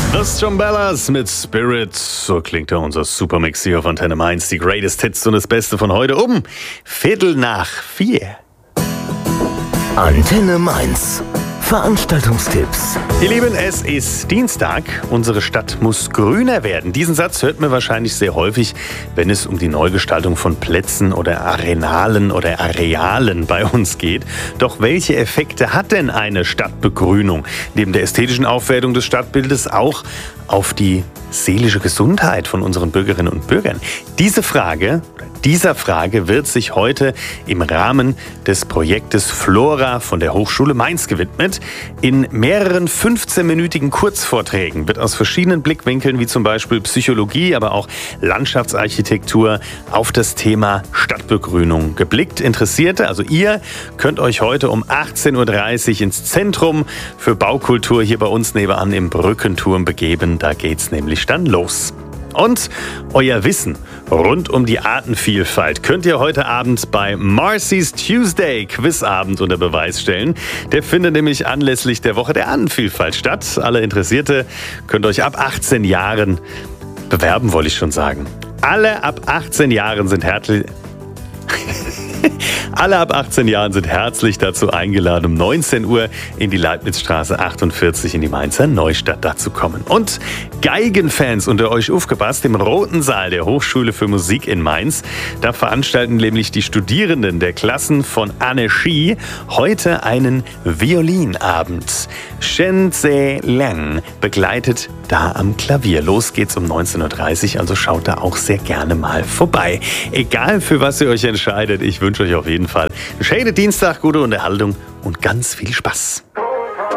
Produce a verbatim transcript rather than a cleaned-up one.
The Strumbellas mit Spirit. So klingt ja unser Supermix hier auf Antenne Mainz. Die Greatest Hits und das Beste von heute um Viertel nach vier. Antenne Mainz. Veranstaltungstipps. Ihr Lieben, es ist Dienstag. Unsere Stadt muss grüner werden. Diesen Satz hört man wahrscheinlich sehr häufig, wenn es um die Neugestaltung von Plätzen oder Arenalen oder Arealen bei uns geht. Doch welche Effekte hat denn eine Stadtbegrünung neben der ästhetischen Aufwertung des Stadtbildes auch auf die seelische Gesundheit von unseren Bürgerinnen und Bürgern? Diese Frage, dieser Frage wird sich heute im Rahmen des Projektes Flora von der Hochschule Mainz gewidmet. In mehreren fünfzehnminütigen Kurzvorträgen wird aus verschiedenen Blickwinkeln, wie zum Beispiel Psychologie, aber auch Landschaftsarchitektur, auf das Thema Stadtbegrünung geblickt. Interessierte, also ihr, könnt euch heute um achtzehn Uhr dreißig ins Zentrum für Baukultur hier bei uns nebenan im Brückenturm begeben. Da geht's nämlich dann los. Und euer Wissen rund um die Artenvielfalt könnt ihr heute Abend bei Marcy's Tuesday Quizabend unter Beweis stellen. Der findet nämlich anlässlich der Woche der Artenvielfalt statt. Alle Interessierte könnt euch ab achtzehn Jahren bewerben, wollte ich schon sagen. Alle ab achtzehn Jahren sind herzlich... Alle ab achtzehn Jahren sind herzlich dazu eingeladen, um neunzehn Uhr in die Leibnizstraße achtundvierzig in die Mainzer Neustadt dazu kommen. Und Geigenfans unter euch aufgepasst, im Roten Saal der Hochschule für Musik in Mainz. Da veranstalten nämlich die Studierenden der Klassen von Anne Ski heute einen Violinabend. Shen Tse Lang begleitet da am Klavier. Los geht's um neunzehn Uhr dreißig, also schaut da auch sehr gerne mal vorbei. Egal für was ihr euch entscheidet, ich wünsche euch auf jeden Fall einen schönen Dienstag, gute Unterhaltung und ganz viel Spaß.